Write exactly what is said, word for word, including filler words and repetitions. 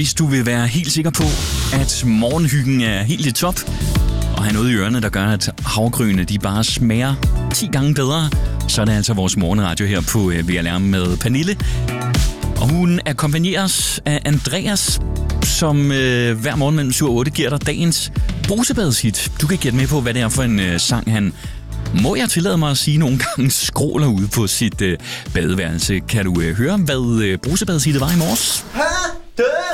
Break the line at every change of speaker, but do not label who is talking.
hvis du vil være helt sikker på, at morgenhyggen er helt i top, og have noget i ørerne, der gør, at havregrynene de bare smager ti gange bedre, så er det altså vores morgenradio her på V L R med Pernille. Og hun akkompagneres af Andreas, som øh, hver morgen mellem syv og otte giver dig dagens brusebadshit. Du kan gætte med på, hvad det er for en øh, sang, han, må jeg tillade mig at sige, nogle gange skråler ud på sit øh, badeværelse. Kan du øh, høre, hvad øh, brusebadshittet var i morges?